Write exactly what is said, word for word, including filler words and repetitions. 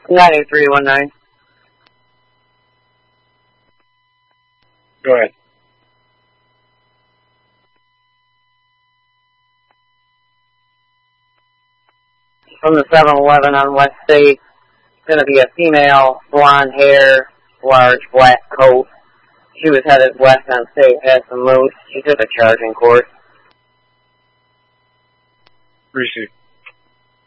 nine eight three one nine. Go ahead. From the seven eleven on West State. It's going to be a female, blonde hair, large black coat. She was headed west on State, had some moose. She took a charging course. Receive.